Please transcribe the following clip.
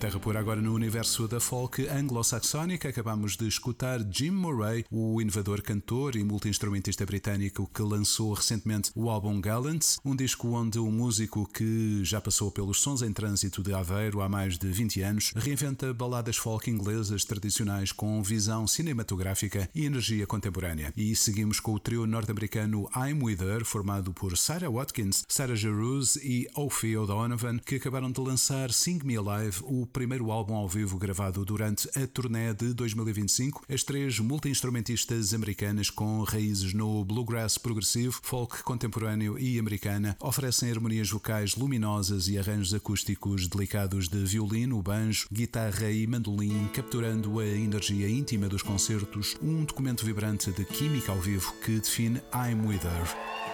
Terra Pura agora no universo da folk anglo-saxónica. Acabamos de escutar Jim Murray, o inovador cantor e multi-instrumentista britânico que lançou recentemente o álbum Gallants, um disco onde o músico que já passou pelos Sons em Trânsito de Aveiro há mais de 20 anos reinventa baladas folk inglesas tradicionais com visão cinematográfica e energia contemporânea. E seguimos com o trio norte-americano I'm With Her, formado por Sarah Watkins, Sarah Jarosz e Ophi O'Donovan, que acabaram de lançar Sing Me Alive, o primeiro álbum ao vivo gravado durante a turnê de 2025. As três multi-instrumentistas americanas com raízes no bluegrass progressivo, folk contemporâneo e americana oferecem harmonias vocais luminosas e arranjos acústicos delicados de violino, banjo, guitarra e mandolim, capturando a energia íntima dos concertos, um documento vibrante de química ao vivo que define I'm With Her.